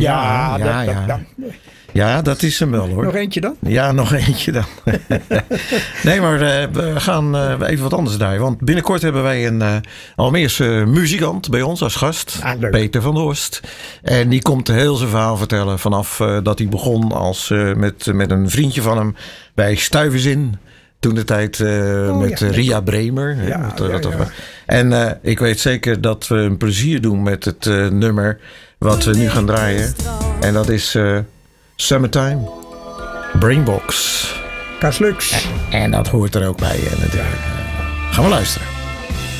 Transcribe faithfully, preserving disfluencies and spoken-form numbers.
Ja, ja, dat, ja. dat, dat. Ja, dat is hem wel hoor. Nog eentje dan? Ja, nog eentje dan. Nee, maar uh, we gaan uh, even wat anders draaien. Want binnenkort hebben wij een uh, Almeerse muzikant bij ons als gast. Ah, Peter van der Horst. En die komt heel zijn verhaal vertellen vanaf uh, dat hij begon als, uh, met, met een vriendje van hem bij Stuyvesant. Toen de tijd uh, oh, met ja, Ria Bremer. Ja, hè, ja, dat, ja. En uh, ik weet zeker dat we een plezier doen met het uh, nummer wat we nu gaan draaien. En dat is uh, Summertime, Brainbox. Kaslux. En, en dat hoort er ook bij uh, natuurlijk. Gaan we luisteren.